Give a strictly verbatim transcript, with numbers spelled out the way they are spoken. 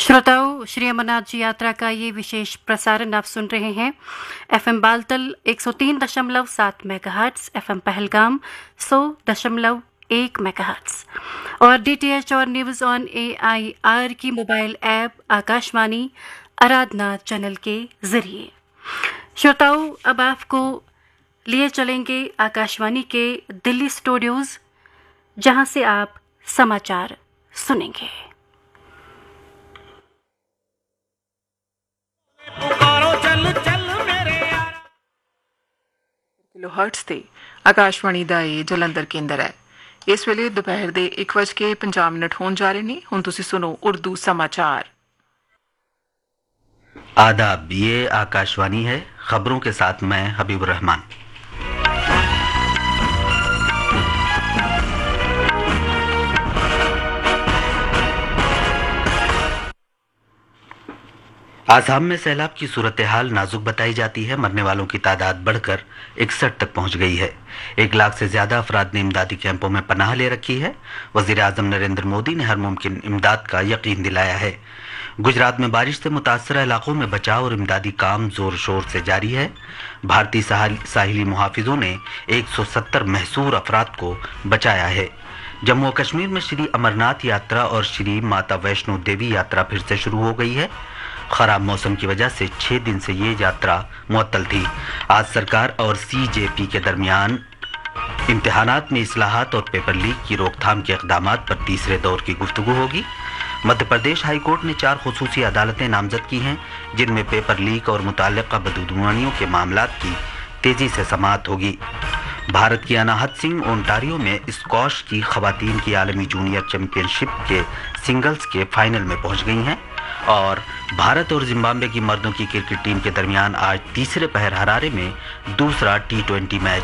श्रोताओं, श्री अमरनाथ जी यात्रा का ये विशेष प्रसारण आप सुन रहे हैं एफएम बालतल एक सौ तीन दशमलव सात मेगाहर्ट्ज, एफएम पहलगाम सौ दशमलव एक मेगाहर्ट्ज और डीटीएच और न्यूज़ ऑन एआईआर की मोबाइल ऐप आकाशवाणी आराधना चैनल के जरिए। श्रोताओं, अब आपको लिए चलेंगे आकाशवाणी के दिल्ली स्टूडियोज, जहां से आप समाचार सुनेंगे। किलोहर्ट्ज ਤੇ ਆਕਾਸ਼ਵਾਣੀ ਦਾ ਇਹ ਜਲੰਧਰ ਕੇਂਦਰ ਹੈ। ਇਸ ਵੇਲੇ ਦੁਪਹਿਰ ਦੇ ਇੱਕ ਵੱਜ ਕੇ ਪੰਜਾਹ ਮਿੰਟ ਹੋਣ ਜਾ ਰਹੇ ਨੇ। ਹੁਣ ਤੁਸੀਂ ਸੁਣੋ ਉਰਦੂ समाचार। आदाब, ये आकाशवाणी है। खबरों के साथ मैं हबीबुर रहमान। आसाम में सैलाब की सूरत हाल नाजुक बताई जाती है। मरने वालों की तादाद बढ़कर इकसठ तक पहुंच गई है। एक लाख से ज्यादा अफराद ने इमदादी कैंपों में पनाह ले रखी है। वजीर आजम नरेंद्र मोदी ने हर मुमकिन इमदाद का यकीन दिलाया है। गुजरात में बारिश से मुतासर इलाकों में बचाव और इमदादी काम जोर शोर से जारी है। भारतीय साहिली मुहाफिजों ने एक सौ सत्तर महसूर अफराद को बचाया है। जम्मू और कश्मीर में श्री अमरनाथ यात्रा और श्री माता वैष्णो देवी यात्रा फिर से शुरू हो गई है। खराब मौसम की वजह से छह दिन से ये यात्रा मुअत्तल थी। आज सरकार और सीजेपी के दरमियान इम्तिहानात में इस्लाहात और पेपर लीक की रोकथाम के इक़दामात पर तीसरे दौर की गुफ्तगू होगी। मध्य प्रदेश हाई कोर्ट ने चार खुसूसी अदालतें नामजद की हैं, जिनमें पेपर लीक और मुताल्लिक़ा बदगुमानियों के मामलात की तेजी से समाअत होगी। भारत की अनाहत सिंह ओंटारियो में स्क्वॉश की खवातीन की आलमी जूनियर चैंपियनशिप के सिंगल्स के फाइनल में पहुंच गई हैं और भारत और जिम्बाब्वे की मर्दों की क्रिकेट टीम के दरमियान आज तीसरे पहर हरारे में दूसरा टी ट्वेंटी मैच